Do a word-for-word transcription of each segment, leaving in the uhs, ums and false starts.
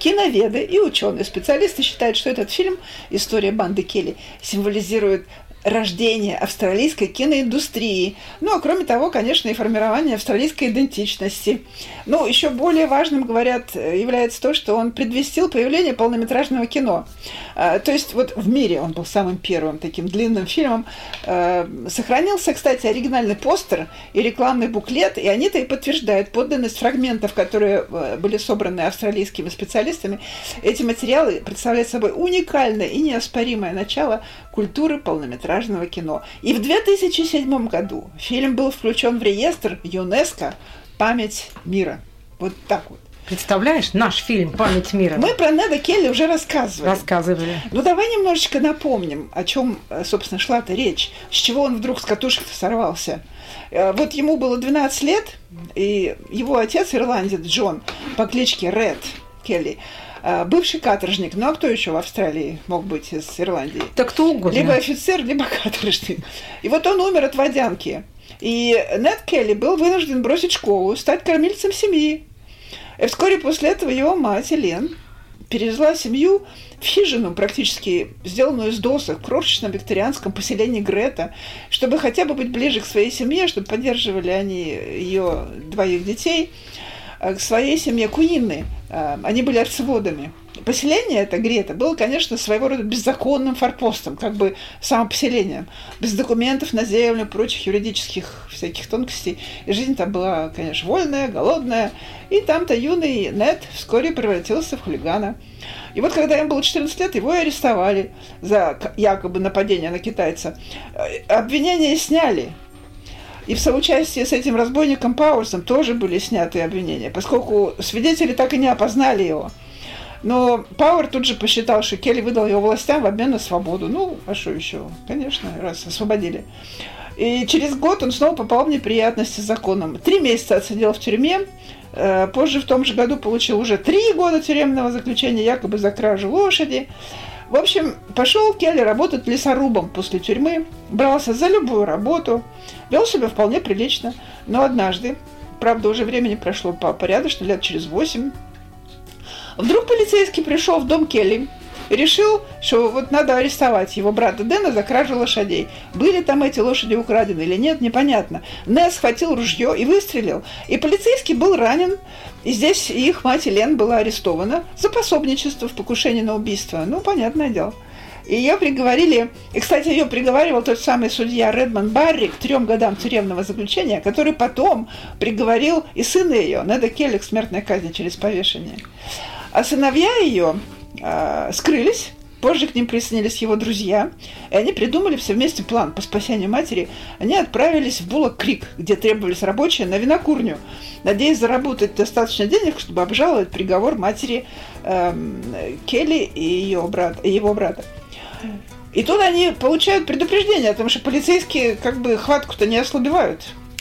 Киноведы и ученые, специалисты считают, что этот фильм «История банды Келли» символизирует рождение австралийской киноиндустрии. Ну, а кроме того, конечно, и формирование австралийской идентичности. Ну, еще более важным, говорят, является то, что он предвестил появление полнометражного кино. То есть вот в мире он был самым первым таким длинным фильмом. Сохранился, кстати, оригинальный постер и рекламный буклет, и они-то и подтверждают подлинность фрагментов, которые были собраны австралийскими специалистами. Эти материалы представляют собой уникальное и неоспоримое начало культуры полнометражного кино. И в две тысячи седьмом году фильм был включен в реестр ЮНЕСКО «Память мира». Вот так вот. Представляешь, наш фильм «Память мира». Мы про Неда Келли уже рассказывали. Рассказывали. Ну, давай немножечко напомним, о чем, собственно, шла-то речь. С чего он вдруг с катушек сорвался. Вот ему было двенадцать лет, и его отец, ирландец Джон, по кличке Ред Келли, бывший каторжник. Ну, а кто еще в Австралии мог быть из Ирландии? Да кто угодно. Либо офицер, либо каторжник. И вот он умер от водянки. И Нед Келли был вынужден бросить школу, стать кормильцем семьи. И вскоре после этого его мать Элен перевезла семью в хижину, практически сделанную из досок, в крошечном викторианском поселении Грета, чтобы хотя бы быть ближе к своей семье, чтобы поддерживали они ее двоих детей, к своей семье Куинны. Они были овцеводами. Поселение это, Грета, было, конечно, своего рода беззаконным форпостом, как бы самопоселением, без документов на землю, прочих юридических всяких тонкостей. И жизнь там была, конечно, вольная, голодная. И там-то юный Нед вскоре превратился в хулигана. И вот когда ему было четырнадцать лет, его арестовали за якобы нападение на китайца. Обвинения сняли. И в соучастии с этим разбойником Пауэрсом тоже были сняты обвинения, поскольку свидетели так и не опознали его. Но Пауэр тут же посчитал, что Келли выдал его властям в обмен на свободу. Ну, а что еще? Конечно, раз освободили. И через год он снова попал в неприятности с законом. Три месяца отсидел в тюрьме. Позже в том же году получил уже три года тюремного заключения, якобы за кражу лошади. В общем, пошел Келли работать лесорубом после тюрьмы, брался за любую работу, вел себя вполне прилично. Но однажды, правда, уже времени прошло порядочно, лет через восемь, вдруг полицейский пришел в дом Келли и решил, что вот надо арестовать его брата Дэна за кражу лошадей. Были там эти лошади украдены или нет, непонятно. Нед схватил ружье и выстрелил. И полицейский был ранен. И здесь их мать Элен была арестована за пособничество в покушении на убийство. Ну, понятное дело. И ее приговорили, и, кстати, ее приговаривал тот самый судья Редмонд Барри к трем годам тюремного заключения, который потом приговорил и сына ее, Неда Келли, к смертной казни через повешение. А сыновья ее э, скрылись, позже к ним присоединились его друзья, и они придумали все вместе план по спасению матери. Они отправились в Буллок-Крик, где требовались рабочие на винокурню, надеясь заработать достаточно денег, чтобы обжаловать приговор матери э, Келли и ее брат, и его брата. И тут они получают предупреждение о том, что полицейские как бы хватку-то не ослабевают.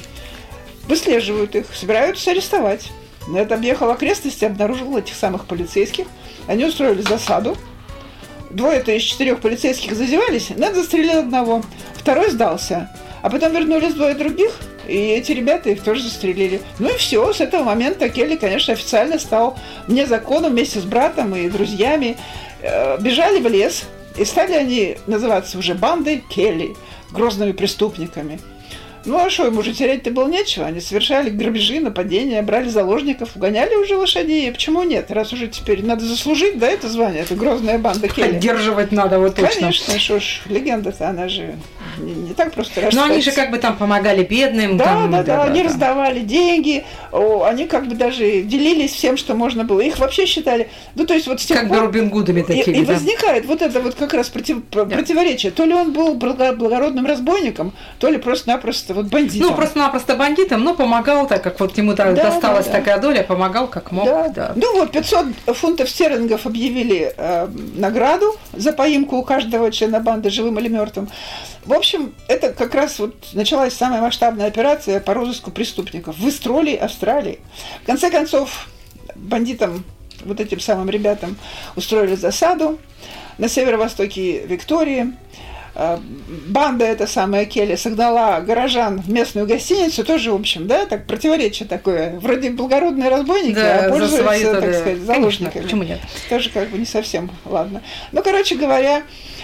Выслеживают их, собираются арестовать. Нед объехал окрестности, обнаружил этих самых полицейских. Они устроили засаду. Двое-то из четырех полицейских зазевались. Нед застрелил одного. Второй сдался. А потом вернулись двое других, и эти ребята их тоже застрелили. Ну и все. С этого момента Келли, конечно, официально стал вне закона вместе с братом и друзьями. Бежали в лес. И стали они называться уже бандой Келли, грозными преступниками. Ну а что, им уже терять-то было нечего. Они совершали грабежи, нападения, брали заложников, угоняли уже лошадей. Почему нет? Раз уже теперь надо заслужить, да, это звание, это грозная банда Келли. Поддерживать надо, вот точно. Конечно, что ж, легенда-то, она же не, не так просто рождается. Но они же как бы там помогали бедным. Да, там, да, да, да, да, они да. раздавали деньги, о, они как бы даже делились всем, что можно было. Их вообще считали, ну то есть вот с тех как пор... бы Робин Гудами такими, И, и да. возникает вот это вот как раз против, да. противоречие. То ли он был благородным разбойником, то ли просто-напросто вот бандитом. Ну, просто-напросто бандитом, но помогал, так как вот ему да, досталась да, да. такая доля, помогал как мог. Да. Да. Ну вот, пятьсот фунтов стерлингов объявили э, награду за поимку у каждого члена банды, живым или мертвым. В общем, это как раз вот началась самая масштабная операция по розыску преступников в Истролии, Австралии. В конце концов, бандитам, вот этим самым ребятам, устроили засаду на северо-востоке Виктории. банда эта самая Келли согнала горожан в местную гостиницу, тоже, в общем, да, так противоречие такое. Вроде благородные разбойники, да, а пользуются, свои, так да, сказать, заложниками. Конечно, почему нет? Тоже как бы не совсем, ладно. Ну, короче говоря,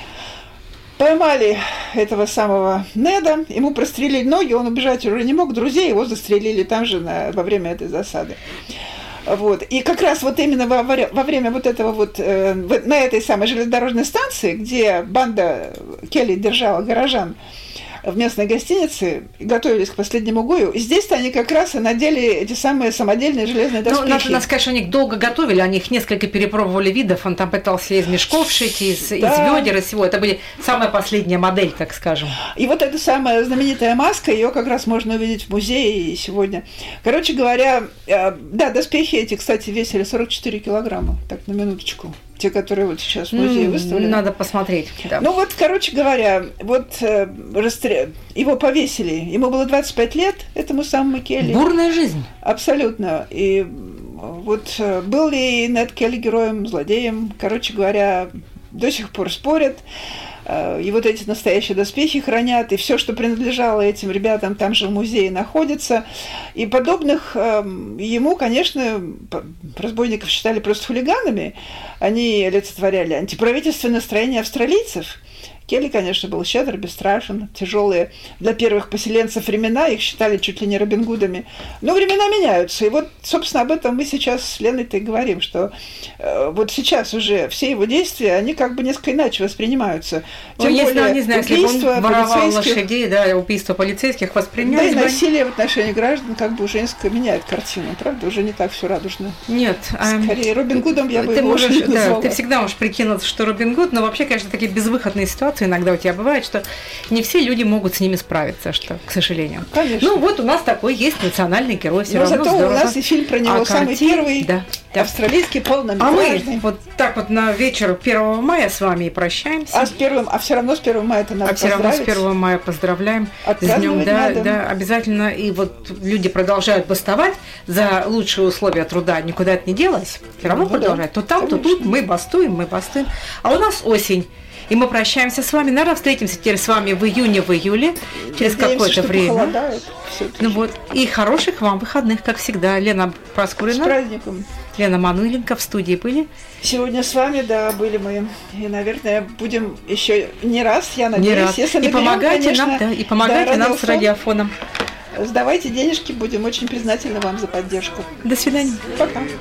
поймали этого самого Неда, ему прострелили ноги, он убежать уже не мог, друзей его застрелили там же на, во время этой засады. Вот. И как раз вот именно во, во время вот этого вот, э, на этой самой железнодорожной станции, где банда Келли держала горожан в местной гостинице и готовились к последнему бою, здесь-то они как раз и надели эти самые самодельные железные доспехи. Ну, надо, надо сказать, что они их долго готовили, они их несколько перепробовали видов, он там пытался из мешков шить, из, да. из ведер, из всего. Это были самая последняя модель, так скажем. И вот эта самая знаменитая маска, ее как раз можно увидеть в музее сегодня. Короче говоря, да, доспехи эти, кстати, весили сорок четыре килограмма, так, на минуточку. Те, которые вот сейчас в музее mm, выставлены. Надо посмотреть. Да. Ну вот, короче говоря, вот э, расстрел... его повесили. Ему было двадцать пять лет, этому самому Келли. Бурная жизнь. Абсолютно. И вот э, был ли Нед Келли героем, злодеем, короче говоря, до сих пор спорят. И вот эти настоящие доспехи хранят, и все, что принадлежало этим ребятам, там же в музее находится. И подобных э, ему, конечно, разбойников считали просто хулиганами. Они олицетворяли антиправительственное настроение австралийцев. Келли, конечно, был щедр, бесстрашен, тяжелые для первых поселенцев времена, их считали чуть ли не Робин Гудами. Но времена меняются, и вот, собственно, об этом мы сейчас с Леной-то и говорим, что э, вот сейчас уже все его действия, они как бы несколько иначе воспринимаются. Тем ну, более, если, не знаю, убийство если он воровал полицейских, лошадей, да, убийство полицейских воспринимали. Да, и насилие в отношении граждан как бы уже несколько меняет картину, правда? Уже не так все радужно. Нет. Скорее, Робин Гудом я бы ты его можешь, не да, назвала. Ты всегда можешь прикинуться, что Робин Гуд, но вообще, конечно, такие безвыходные ситуации иногда у тебя бывают, что не все люди могут с ними справиться, что, к сожалению. Конечно. Ну, вот у нас такой есть национальный герой, все но равно зато здорово. у нас и фильм про него а самый картин, первый, да, да. австралийский, полнометражный. А мы вот так вот на вечер первого мая с вами и прощаемся. А с первым, а все равно с первого мая это надо а все равно с первого мая поздравляем. С днем, да, надо. да, обязательно. И вот люди продолжают бастовать за лучшие условия труда, никуда это не делось. Все равно ну, продолжают. Да. То там, конечно. То тут мы бастуем, мы бастуем. А у нас осень. И мы прощаемся с вами. Наверное, встретимся теперь с вами в июне, в июле, через какое-то время. Ну вот. И хороших вам выходных, как всегда. Лена Проскурина. С праздником. Лена Мануиленко в студии были. Сегодня с вами, да, были мы. И, наверное, будем еще не раз, я надеюсь. Не раз. Если и наберем, помогайте конечно, нам, да, и помогайте да, нам с радиофоном. Сдавайте денежки, будем очень признательны вам за поддержку. До свидания. Пока.